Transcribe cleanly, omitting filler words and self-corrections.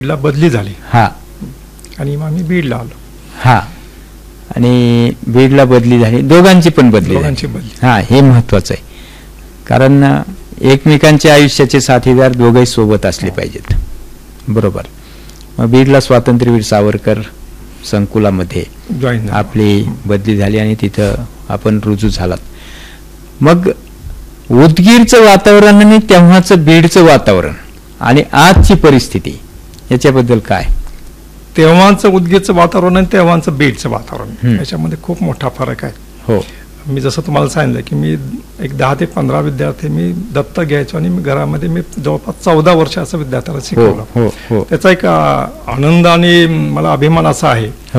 ला बदली झाली हा आणि मग आम्ही बीडला आलो. हा आणि बीडला बदली झाली, दोघांची पण बदली दोघांची झाली. बदली. हा हे महत्वाचं आहे, कारण एकमेकांच्या आयुष्याचे साथीदार दोघंही सोबत असले पाहिजेत. बरोबर. मग बीडला स्वातंत्र्यवीर सावरकर संकुलामध्ये जॉईन आपली बदली झाली आणि तिथं आपण रुजू झालात. मग उदगीरचं वातावरण आणि तेव्हाचं बीडचं वातावरण आणि आजची परिस्थिती याच्याबद्दल काय? तेव्हाचं उदगीरचं वातावरण आणि तेव्हाचं बीडचं वातावरण याच्यामध्ये खूप मोठा फरक आहे. हो. मी जसं तुम्हाला सांगितलं की मी एक 10 ते 15 विद्यार्थी मी दत्तक घ्यायचो आणि मी घरामध्ये मी जवळपास 14 वर्ष असं विद्यार्थ्याला हो शिकवलं. हो हो त्याचा एक आनंद आणि मला अभिमान असा आहे